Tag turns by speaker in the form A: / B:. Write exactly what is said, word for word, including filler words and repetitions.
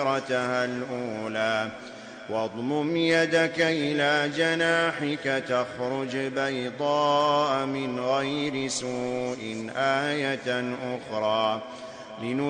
A: بشرتها الأولى واضمم يدك إلى جناحك تخرج بيضاء من غير سوء آية أخرى